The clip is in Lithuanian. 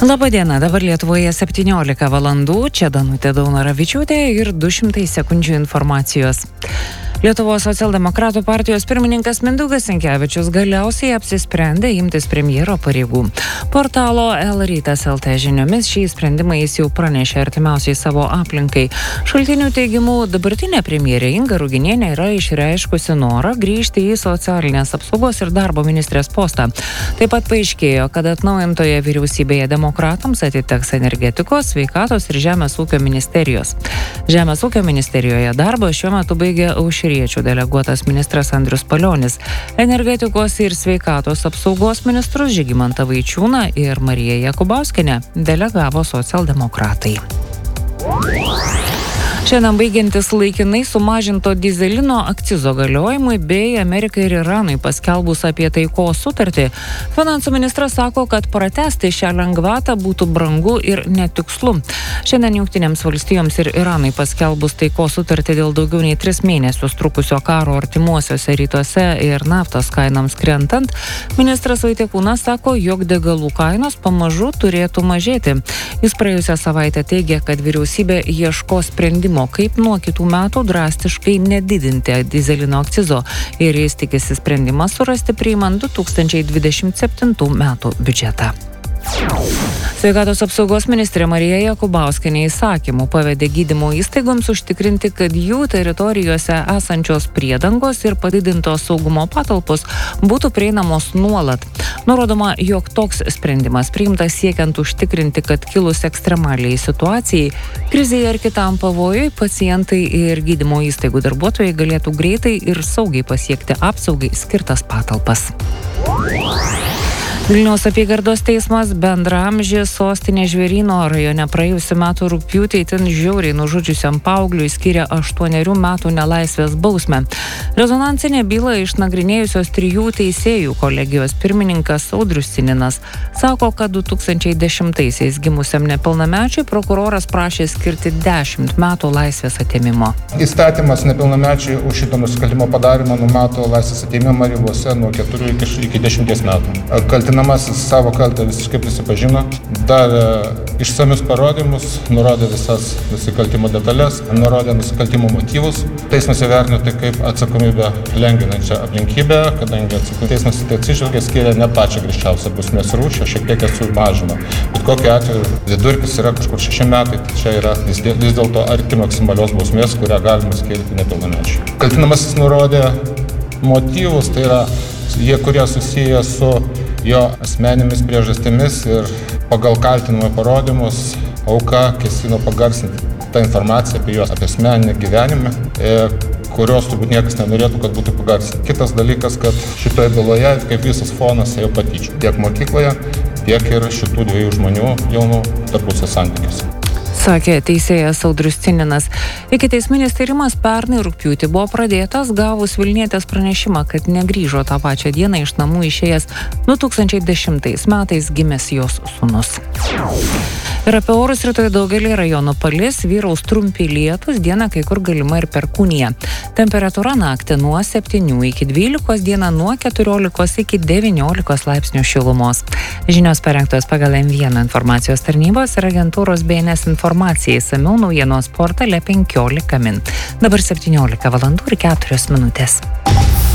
Labadiena, dabar Lietuvoje 17 valandų, čia Danutė Daunoravičiūtė ir 200 sekundžių informacijos. Lietuvos socialdemokratų partijos pirmininkas Mindaugas Sinkevičius galiausiai apsisprendė imtis premjero pareigų. Portalo L-rytas LT žiniomis šį sprendimą jis jau pranešė artimiausiai savo aplinkai. Šaltinių teigimu, dabartinė premjerė Inga Ruginienė yra išreiškusi norą grįžti į socialinės apsaugos ir darbo ministrės postą. Taip pat paaiškėjo, kad atnaujintoje vyriausybėje demokratams atiteks energetikos, sveikatos ir žemės ūkio ministerijos. Žemės ūkio ministerijoje darbą šiuo metu baigė Aušriečių deleguotas ministras Andrius Palionis. Energetikos ir sveikatos apsaugos ministrus Žygimantą Vaičiūną ir Mariją Jakubauskienę delegavo socialdemokratai. Šiandien baigiantis laikinai sumažinto dyzelino akcizo galiojimui bei Amerikai ir Iranui paskelbus apie taikos sutartį, finansų ministras sako, kad pratęsti šią lengvatą būtų brangu ir netikslu. Šiandien Jungtinėms valstijoms ir Iranui paskelbus taikos sutartį dėl daugiau nei 3 mėnesius trukusio karo artimuosiuose rytuose ir naftos kainoms krentant, ministras Vaitekūnas sako, jog degalų kainos pamažu turėtų mažėti. Jis praėjusią savaitę teigė, kad vyriausybė ieško sprendimo, kaip nuo kitų metų drastiškai nedidinti dyzelino akcizo ir jis tikisi sprendimą surasti priimant 2027 metų biudžetą. Sveikatos apsaugos ministrė Marija Jakubauskienė įsakymu pavedė gydymo įstaigoms užtikrinti, kad jų teritorijose esančios priedangos ir padidintos saugumo patalpos būtų prieinamos nuolat. Nurodoma, jog toks sprendimas priimtas siekiant užtikrinti, kad kilus ekstremaliai situacijai, krizei ar kitam pavojui, pacientai ir gydymo įstaigų darbuotojai galėtų greitai ir saugiai pasiekti apsaugai skirtas patalpas. Vilniaus apygardos teismas bendraamžį sostinės Žvėryno rajone praėjusiu metu rugpjūtį itin žiauriai nužudžiusiam paaugliui skyrė 8 metų nelaisvės bausmę. Rezonansinę bylą išnagrinėjusios 3 teisėjų kolegijos pirmininkas Audrius Sininas sako, kad 2010-aisiais gimusiam nepilnamečiui prokuroras prašė skirti 10 metų laisvės atėmimo. Įstatymas nepilnamečiui už šito nusikaltimo padarymą numato laisvės atėmimą ribose nuo 4 iki 10 metų. Kaltinamasis savo kaltę visiškai prisipažino, davė išsamius parodymus, nurodė visas nusikaltimo detalės, nurodė nusikaltimo motyvus. Teismas įvertino tai kaip atsakomybę lengvinančią aplinkybę, kadangi teismas tai atsižvelgė, skiria ne pačią griežčiausią bausmės rūšį, šiek tiek sumažino. Bet kokiu atveju vidurkis yra kažkur 6 metai, tai čia yra vis dėlto arti maksimalios bausmės, kurią galima skirti nepilnamečiui. Kaltinamasis nurodė motyvus, tai yra jie, kurie susiję su jo asmenėmis priežastimis ir pagal kaltinimo parodymus auka kesino pagarsinti tą informaciją apie jos asmeninį gyvenimą, kurios turbūt niekas nenorėtų, kad būtų pagarsinti. Kitas dalykas, kad šitoje byloje kaip visas fonas ėjo patyčių tiek mokykloje, tiek ir šitų 2 žmonių jaunų tarpusio santykiuose. Sakė teisėjas Audrius Sininas. Ikiteisminis tyrimas pernai rugpjūtį buvo pradėtas gavus Vilnietės pranešimą, kad negrįžo tą pačią dieną iš namų išėjęs 2010 metais gimęs jos sūnus. Ir apie orus rytoj daugelį rajonų palis, vyraus trumpi lietūs, dieną kai kur galima ir perkūnija. Temperatūra naktį nuo 7 iki 12, dieną nuo 14 iki 19 laipsnių šilumos. Žinios parengtos pagal M1 informacijos tarnybos ir agentūros BNS informacijai, išsamiau naujienos portale 15 min. Dabar 17 valandų ir 4 minutės.